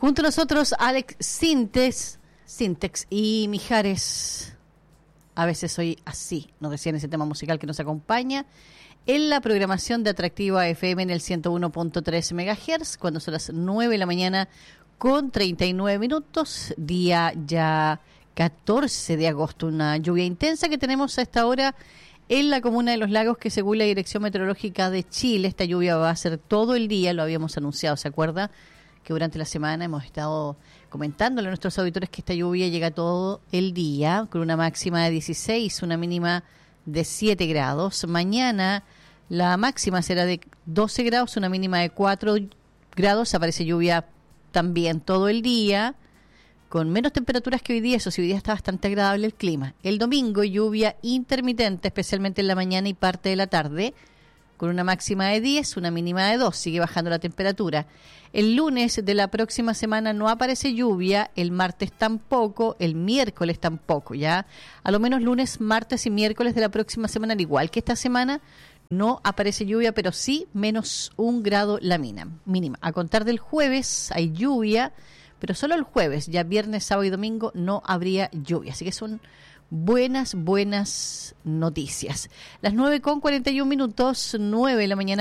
Junto a nosotros, Alex Sintex y Mijares. A veces soy así, nos decían ese tema musical que nos acompaña en la programación de Atractiva FM en el 101.3 MHz, cuando son las 9 de la mañana con 39 minutos, día ya 14 de agosto, una lluvia intensa que tenemos a esta hora en la comuna de Los Lagos, que según la Dirección Meteorológica de Chile, esta lluvia va a ser todo el día, lo habíamos anunciado, ¿se acuerda? Que durante la semana hemos estado comentándole a nuestros auditores que esta lluvia llega todo el día, con una máxima de 16, una mínima de 7 grados. Mañana la máxima será de 12 grados, una mínima de 4 grados. Aparece lluvia también todo el día, con menos temperaturas que hoy día. Eso sí, hoy día está bastante agradable el clima. El domingo, lluvia intermitente, especialmente en la mañana y parte de la tarde, con una máxima de 10, una mínima de 2, sigue bajando la temperatura. El lunes de la próxima semana no aparece lluvia, el martes tampoco, el miércoles tampoco, ¿ya? A lo menos lunes, martes y miércoles de la próxima semana, al igual que esta semana, no aparece lluvia, pero sí menos 1 grado la mínima. A contar del jueves hay lluvia, pero solo el jueves, ya viernes, sábado y domingo no habría lluvia, así que son buenas noticias. Las 9:41 minutos, 9 de la mañana.